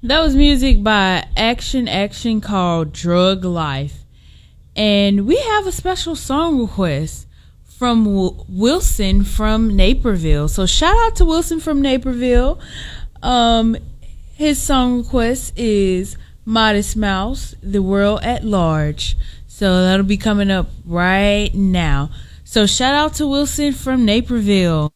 That was music by Action Action called Drug Life. And we have a special song request from Wilson from Naperville. So shout out to Wilson from Naperville. His song request is Modest Mouse, The World at Large. So that'll be coming up right now. So shout out to Wilson from Naperville.